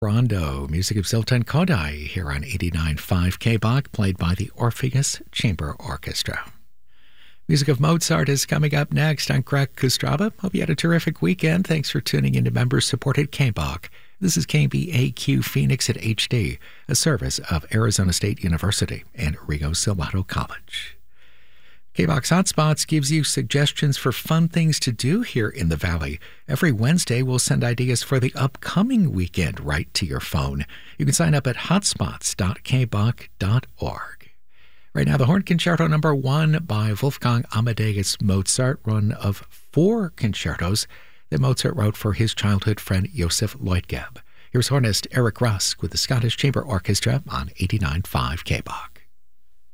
Rondo, music of Zoltan Kodály here on 89.5 KBOK, played by the Orpheus Chamber Orchestra. Music of Mozart is coming up next on Greg Kostraba. Hope you had a terrific weekend. Thanks for tuning in to member-supported KBOK. This is KBAQ Phoenix at HD, a service of Arizona State University and Rio Salado College. KBOK's Hotspots gives you suggestions for fun things to do here in the Valley. Every Wednesday, we'll send ideas for the upcoming weekend right to your phone. You can sign up at hotspots.kbok.org. Right now, the Horn Concerto No. 1 by Wolfgang Amadeus Mozart, one of 4 concertos that Mozart wrote for his childhood friend Joseph Leutgeb. Here's hornist Eric Rusk with the Scottish Chamber Orchestra on 89.5 KBOK.